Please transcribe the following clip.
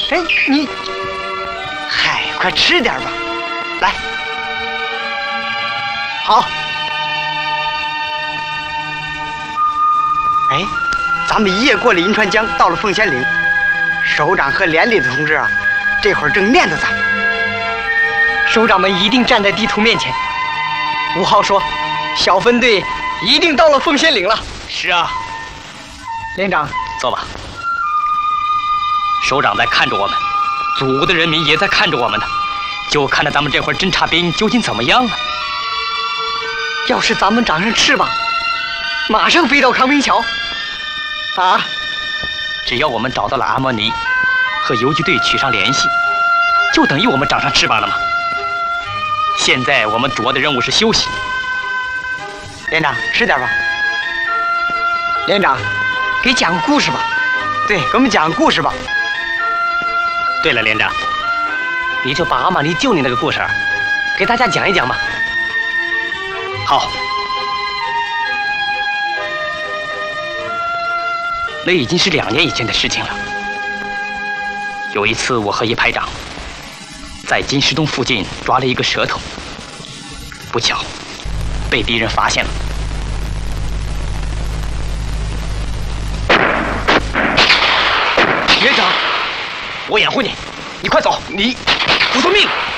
哎，你，嗨，快吃点吧，来。好。哎，咱们一夜过了银川江，到了凤仙岭。首长和连里的同志啊，这会儿正念着咱们。首长们一定站在地图面前。5号说，小分队一定到了凤仙岭了。 是啊， 连长， 坐吧。首长在看着我们，祖国的人民也在看着我们呢，就看着咱们这会儿侦察兵究竟怎么样啊？ 要是咱们长上翅膀，马上飞到康平桥。啊！ 只要我们找到了阿莫尼，和游击队取上联系，就等于我们长上翅膀了嘛。现在我们主要的任务是休息。 连长，吃点吧。连长，给讲个故事吧。对，给我们讲个故事吧。 对了，连长，你就把阿玛尼救你那个故事给大家讲一讲吧。好。那已经是2年以前的事情了。有一次，我和一排长在金石洞附近抓了一个蛇头，不巧被敌人发现了。连长，我掩护你，你快走，你不送命！